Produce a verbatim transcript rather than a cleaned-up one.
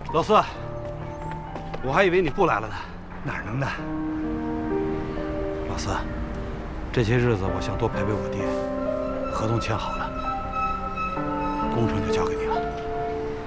老四，我还以为你不来了呢。 哪能的？ 老四，这些日子我想多陪陪我爹，合同签好了，工程就交给你了。